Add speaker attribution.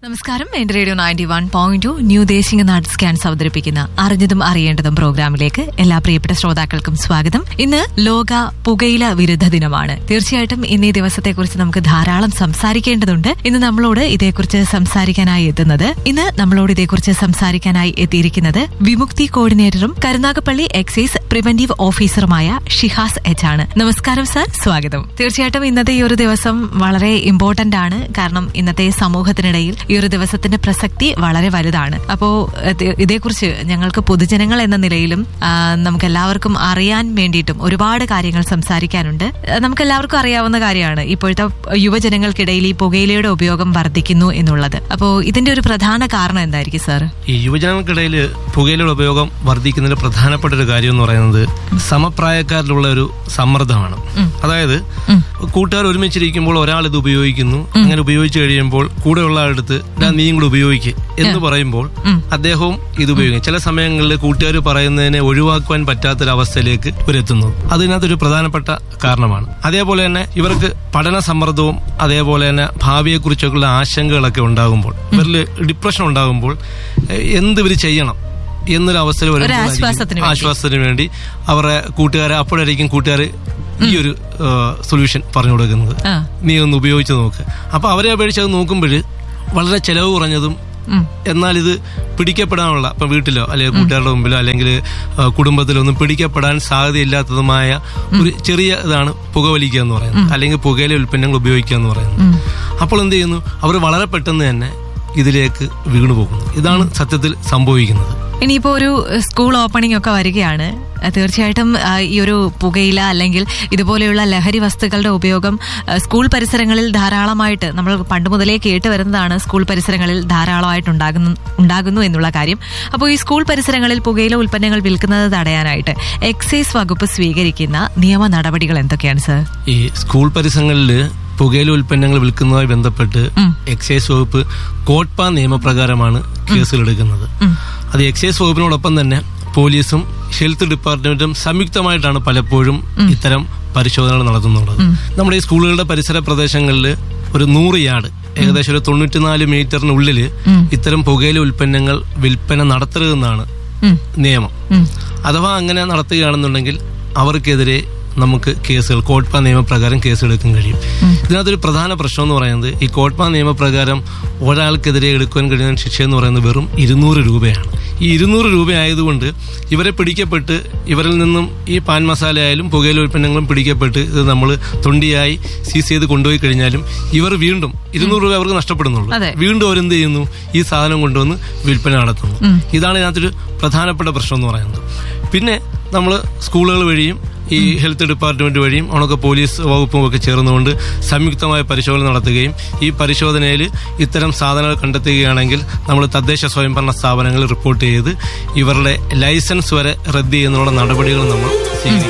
Speaker 1: നമസ്കാരം. എന്റെ radio 91.2 new ദേശിംഗ് നാട് സ്കാൻസ് അവതരിപ്പിക്കുന്ന അറിഞ്ഞതും അറിയേണ്ടതും പ്രോഗ്രാമിലേക്ക് എല്ലാ പ്രിയപ്പെട്ട ശ്രോതാക്കൾക്കും സ്വാഗതം. ഇന്ന് ലോക പുകയില വിരുദ്ധ ദിനമാണ്. തീർച്ചയായിട്ടും ഇന്ന് ഈ ദിവസത്തെക്കുറിച്ച് നമുക്ക് ധാരാളം സംസാരിക്കേണ്ടതുണ്ട്. ഇന്ന് നമ്മളോട് ഇതേക്കുറിച്ച് സംസാരിക്കാനായി എത്തിയിരിക്കുന്നത് വിമുക്തി കോർഡിനേറ്ററും Karunagappally excise preventive ഓഫീസറുമായ Shihas H ആണ്. നമസ്കാരം സർ, സ്വാഗതം. തീർച്ചയായിട്ടും ഇന്നത്തെ ഈ ഒരു ദിവസം വളരെ ഇമ്പോർട്ടന്റ് ആണ്. കാരണം ഇന്നത്തെ സമൂഹത്തിനിടയിൽ ഈ ഒരു ദിവസത്തിന്റെ പ്രസക്തി വളരെ വലുതാണ്. അപ്പോ ഇതേക്കുറിച്ച് ഞങ്ങൾക്ക് പൊതുജനങ്ങൾ എന്ന നിലയിലും നമുക്ക് എല്ലാവർക്കും അറിയാൻ വേണ്ടിയിട്ടും ഒരുപാട് കാര്യങ്ങൾ സംസാരിക്കാനുണ്ട്. നമുക്ക് എല്ലാവർക്കും അറിയാവുന്ന കാര്യമാണ് ഇപ്പോഴത്തെ യുവജനങ്ങൾക്കിടയിൽ ഈ പുകയിലയുടെ ഉപയോഗം വർദ്ധിക്കുന്നു എന്നുള്ളത്. അപ്പോ ഇതിന്റെ ഒരു പ്രധാന കാരണം എന്തായിരിക്കും സാർ?
Speaker 2: ഈ യുവജനങ്ങൾക്കിടയിൽ പുകയിലയുടെ ഉപയോഗം വർദ്ധിക്കുന്നതിന് പ്രധാനപ്പെട്ട ഒരു കാര്യം എന്ന് പറയുന്നത് സമപ്രായക്കാരിലുള്ള ഒരു സമ്മർദ്ദമാണ്. അതായത് കൂട്ടുകാർ ഒരുമിച്ചിരിക്കുമ്പോൾ ഒരാൾ ഇത് ഉപയോഗിക്കുന്നു, അങ്ങനെ ഉപയോഗിച്ചു കഴിയുമ്പോൾ കൂടെയുള്ള ആളെടുത്ത് നീയും കൂടെ ഉപയോഗിക്കുക എന്ന് പറയുമ്പോൾ അദ്ദേഹവും ഇത് ഉപയോഗിക്കും. ചില സമയങ്ങളിൽ കൂട്ടുകാർ പറയുന്നതിനെ ഒഴിവാക്കുവാൻ പറ്റാത്തൊരവസ്ഥയിലേക്ക് ഇവരെത്തുന്നു. അതിനകത്തൊരു പ്രധാനപ്പെട്ട കാരണമാണ്. അതേപോലെ തന്നെ ഇവർക്ക് പഠന സമ്മർദ്ദവും അതേപോലെ തന്നെ ഭാവിയെക്കുറിച്ചൊക്കെയുള്ള ആശങ്കകളൊക്കെ ഉണ്ടാകുമ്പോൾ, ഇവരിൽ ഡിപ്രഷൻ ഉണ്ടാകുമ്പോൾ എന്തിവർ ചെയ്യണം എന്നൊരു അവസരം ആശ്വാസത്തിന് വേണ്ടി അവരുടെ കൂട്ടുകാരെ അപ്പോഴായിരിക്കും കൂട്ടുകാർ ഈ ഒരു സൊല്യൂഷൻ പറഞ്ഞു കൊടുക്കുന്നത്, നീ ഒന്ന് ഉപയോഗിച്ച് നോക്ക്. അപ്പൊ അവരെ അപേക്ഷിച്ച് അത് നോക്കുമ്പോൾ വളരെ ചെലവ് കുറഞ്ഞതും എന്നാൽ ഇത് പിടിക്കപ്പെടാനുള്ള ഇപ്പൊ വീട്ടിലോ അല്ലെങ്കിൽ കൂട്ടുകാരുടെ മുമ്പിലോ അല്ലെങ്കിൽ കുടുംബത്തിലോ ഒന്നും പിടിക്കപ്പെടാൻ സാധ്യതയില്ലാത്തതുമായ ഒരു ചെറിയ ഇതാണ് പുകവലിക്കുക എന്ന് പറയുന്നത്, അല്ലെങ്കിൽ പുകയില ഉൽപ്പന്നങ്ങൾ ഉപയോഗിക്കുക എന്ന് പറയുന്നത്. അപ്പോൾ എന്ത് ചെയ്യുന്നു, അവർ വളരെ പെട്ടെന്ന് തന്നെ ഇതിലേക്ക് വീണു പോകുന്നു. ഇതാണ് സത്യത്തിൽ സംഭവിക്കുന്നത്.
Speaker 1: ഇനിയിപ്പോ ഒരു സ്കൂൾ ഓപ്പണിംഗ് ഒക്കെ വരികയാണ്. തീർച്ചയായിട്ടും ഈ ഒരു പുകയില അല്ലെങ്കിൽ ഇതുപോലെയുള്ള ലഹരി വസ്തുക്കളുടെ ഉപയോഗം സ്കൂൾ പരിസരങ്ങളിൽ ധാരാളമായിട്ട് നമ്മൾ പണ്ട് മുതലേ കേട്ട് വരുന്നതാണ്. സ്കൂൾ പരിസരങ്ങളിൽ ധാരാളമായിട്ട് ഉണ്ടാകുന്നു എന്നുള്ള കാര്യം. അപ്പോൾ ഈ സ്കൂൾ പരിസരങ്ങളിൽ പുകയില ഉൽപ്പന്നങ്ങൾ വിൽക്കുന്നത് തടയാനായിട്ട് എക്സൈസ് വകുപ്പ് സ്വീകരിക്കുന്ന നിയമ നടപടികൾ എന്തൊക്കെയാണ് സർ?
Speaker 2: ഈ സ്കൂൾ പരിസരങ്ങളിൽ പുകയില ഉൽപ്പന്നങ്ങൾ വിൽക്കുന്നതുമായി ബന്ധപ്പെട്ട് എക്സൈസ് വകുപ്പ് കോട്ട്പ നിയമപ്രകാരമാണ് കേസുകൾ എടുക്കുന്നത്. അത് എക്സൈസ് വകുപ്പിനോടൊപ്പം തന്നെ പോലീസും ഹെൽത്ത് ഡിപ്പാർട്ട്മെന്റും സംയുക്തമായിട്ടാണ് പലപ്പോഴും ഇത്തരം പരിശോധനകൾ നടത്തുന്നുള്ളത്. നമ്മുടെ ഈ സ്കൂളുകളുടെ പരിസര പ്രദേശങ്ങളിൽ ഒരു 100 യാർഡ്, ഏകദേശം ഒരു 94 മീറ്ററിനുള്ളിൽ ഇത്തരം പുകയില ഉൽപ്പന്നങ്ങൾ വിൽപ്പന നടത്തരുതെന്നാണ് നിയമം. അഥവാ അങ്ങനെ നടത്തുകയാണെന്നുണ്ടെങ്കിൽ അവർക്കെതിരെ നമുക്ക് കേസുകൾ കോട്ട്പ നിയമപ്രകാരം കേസെടുക്കാൻ കഴിയും. ഇതിനകത്തൊരു പ്രധാന പ്രശ്നം എന്ന് പറയുന്നത് ഈ കോട്ട്പ നിയമപ്രകാരം ഒരാൾക്കെതിരെ എടുക്കുവാൻ കഴിയുന്ന ശിക്ഷ എന്ന് പറയുന്നത് വെറും 200 രൂപയാണ്. ഈ 200 രൂപ ആയതുകൊണ്ട് ഇവരെ പിടിക്കപ്പെട്ട് ഇവരിൽ നിന്നും ഈ പാൻ മസാല ആയാലും പുകയില ഉൽപ്പന്നങ്ങളും പിടിക്കപ്പെട്ട് ഇത് നമ്മൾ തൊണ്ടിയായി സീസ് ചെയ്ത് കൊണ്ടുപോയി കഴിഞ്ഞാലും ഇവർ വീണ്ടും 200 രൂപ അവർക്ക് നഷ്ടപ്പെടുന്നുള്ളൂ. വീണ്ടും അവരെന്ത് ചെയ്യുന്നു, ഈ സാധനം കൊണ്ടുവന്ന് വിൽപ്പന നടത്തുന്നു. ഇതാണ് ഇതിനകത്തൊരു പ്രധാനപ്പെട്ട പ്രശ്നം എന്ന് പറയുന്നത്. പിന്നെ നമ്മൾ സ്കൂളുകൾ വഴിയും ഈ ഹെൽത്ത് ഡിപ്പാർട്ട്മെന്റ് വഴിയും അവണൊക്കെ പോലീസ് വകുപ്പും ഒക്കെ ചേർന്നുകൊണ്ട് സംയുക്തമായ പരിശോധന നടത്തുകയും ഈ പരിശോധനയിൽ ഇത്തരം സാധനങ്ങൾ കണ്ടെത്തുകയാണെങ്കിൽ നമ്മൾ തദ്ദേശ സ്വയംഭരണ സ്ഥാപനങ്ങൾ റിപ്പോർട്ട് ചെയ്ത് ഇവരുടെ ലൈസൻസ് വരെ റദ്ദ് ചെയ്യുന്നതിനുള്ള നടപടികൾ നമ്മൾ സ്വീകരിക്കും.